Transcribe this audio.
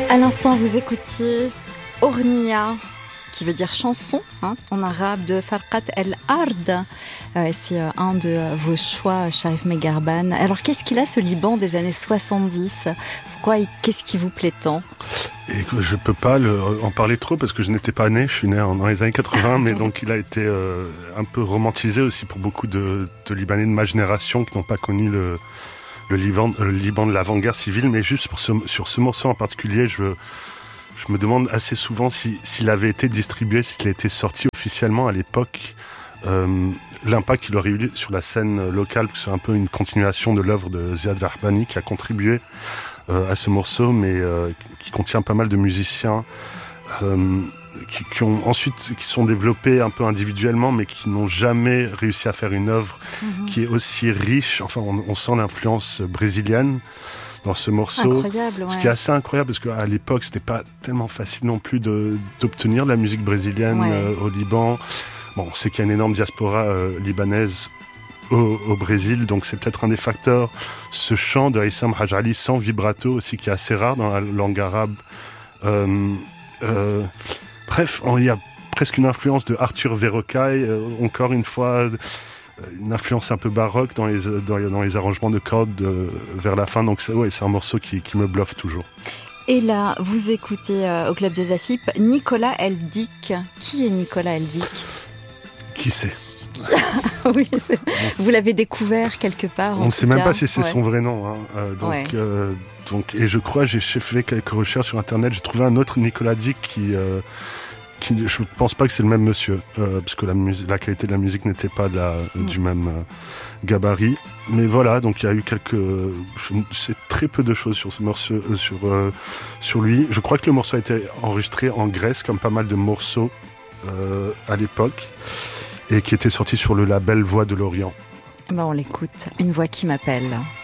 À l'instant, vous écoutiez Ornia, qui veut dire chanson, en arabe, de Farqat El Ard. C'est un de vos choix, Sharif Megharban. Alors, qu'est-ce qu'il a, ce Liban des années 70 ? Qu'est-ce qui vous plaît tant ? Et que je peux pas en parler trop parce que je n'étais pas né, je suis né dans les années 80, mais donc il a été un peu romantisé aussi pour beaucoup de Libanais de ma génération qui n'ont pas connu le Liban de l'avant-guerre civile. Mais juste sur ce morceau en particulier, je me demande assez souvent s'il avait été distribué, s'il a été sorti officiellement à l'époque, l'impact qu'il aurait eu sur la scène locale, parce que c'est un peu une continuation de l'œuvre de Ziad Rahbani qui a contribué à ce morceau, mais qui contient pas mal de musiciens qui sont développés un peu individuellement, mais qui n'ont jamais réussi à faire une œuvre qui est aussi riche. Enfin, on sent l'influence brésilienne dans ce morceau. Incroyable, ouais. Ce qui est assez incroyable, parce qu'à l'époque, c'était pas tellement facile non plus d'obtenir la musique brésilienne au Liban. Bon, on sait qu'il y a une énorme diaspora libanaise au Brésil, donc c'est peut-être un des facteurs. Ce chant de Issam Haj Ali sans vibrato aussi, qui est assez rare dans la langue arabe. Bref, il y a presque une influence de Arthur Verrocaille, encore une fois, une influence un peu baroque dans les arrangements de cordes vers la fin. Donc c'est un morceau qui me bluffe toujours. Et là, vous écoutez au Club de Zafip Nicolas Eldik. Qui est Nicolas Eldik ? Qui c'est ? Oui, vous l'avez découvert quelque part. On ne sait même pas si c'est son vrai nom. Donc, et je crois, j'ai fait quelques recherches sur Internet, j'ai trouvé un autre Nicolas Dick qui je pense pas que c'est le même monsieur, parce que la qualité de la musique n'était pas du même gabarit. Mais voilà, donc il y a eu je sais très peu de choses sur ce morceau, sur lui. Je crois que le morceau a été enregistré en Grèce, comme pas mal de morceaux à l'époque, et qui était sorti sur le label Voix de l'Orient. On l'écoute, Une voix qui m'appelle.